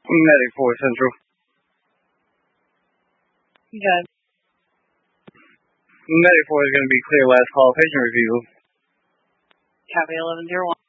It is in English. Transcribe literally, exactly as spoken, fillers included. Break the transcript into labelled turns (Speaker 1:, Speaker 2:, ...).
Speaker 1: Medic four Central.
Speaker 2: You got it.
Speaker 1: Medic four is going to be clear last call. Patient review.
Speaker 2: Copy eleven zero one.